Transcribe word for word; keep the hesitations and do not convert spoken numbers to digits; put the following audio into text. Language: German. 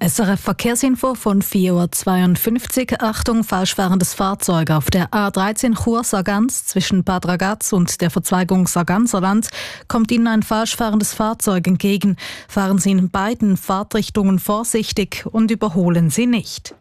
S R F Verkehrsinfo von vier Uhr zweiundfünfzig. Achtung, falsch fahrendes Fahrzeug auf der A dreizehn Chur-Sargans zwischen Bad Ragaz und der Verzweigung Sarganserland kommt Ihnen ein falsch fahrendes Fahrzeug entgegen. Fahren Sie in beiden Fahrtrichtungen vorsichtig und überholen Sie nicht.